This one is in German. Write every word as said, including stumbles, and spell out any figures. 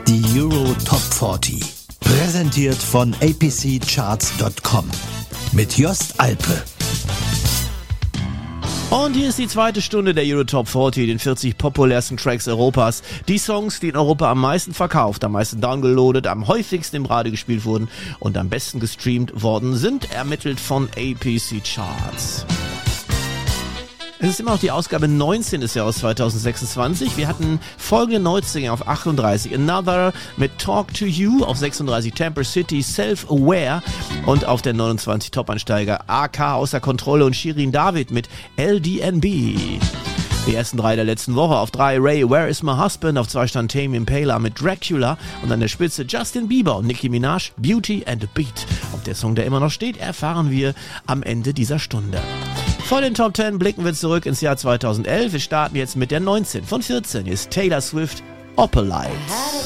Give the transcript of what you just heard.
Die Euro Top vierzig. Präsentiert von a p c charts punkt com. Mit Jost Alpe. Und hier ist die zweite Stunde der Euro Top vierzig, den vierzig populärsten Tracks Europas. Die Songs, die in Europa am meisten verkauft, am meisten downgeloadet, am häufigsten im Radio gespielt wurden und am besten gestreamt worden sind, ermittelt von A P C Charts. Es ist immer noch die Ausgabe neunzehn des Jahres zweitausendsechsundzwanzig. Wir hatten folgende Neuzugänge auf achtunddreißig. Another mit Talk to You, auf sechsunddreißig Tamper City, Self-Aware und auf der neunundzwanzig Top-Ansteiger A K außer Kontrolle und Shirin David mit L D N B. Die ersten drei der letzten Woche. Auf drei Ray, Where is my husband? Auf zwei stand Tame Impala mit Dracula und an der Spitze Justin Bieber und Nicki Minaj, Beauty and a Beat. Ob der Song, der immer noch steht, erfahren wir am Ende dieser Stunde. Vor den Top zehn blicken wir zurück ins Jahr zweitausendelf. Wir starten jetzt mit der neunzehn. Von vierzehn ist Taylor Swift, Opalite.